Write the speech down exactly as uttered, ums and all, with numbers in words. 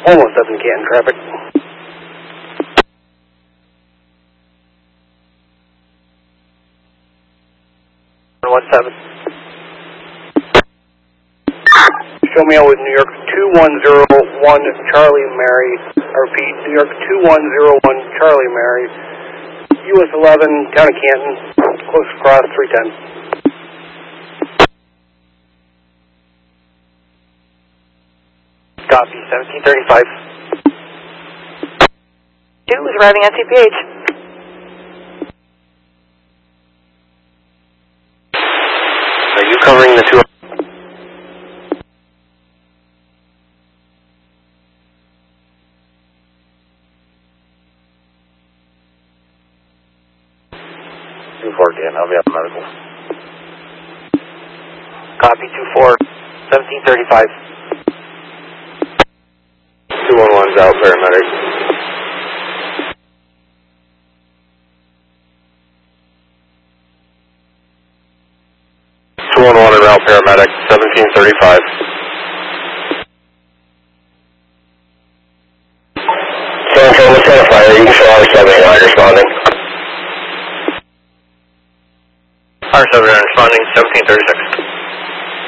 Almost seven Canton traffic. one seven. Show me out with New York two one zero one Charlie Mary. I repeat, New York two one zero one Charlie Mary. U S eleven, town of Canton, close across three ten. Copy, seventeen thirty-five. two is arriving at T P H. Are you covering the two? two four again, I'll be up medical. Copy, two four, seventeen thirty-five. two one one's out, paramedic. two one one en route, paramedic, seventeen thirty-five. seven four, what's on fire? You can show R seven eight responding. R seven responding, seventeen thirty-six.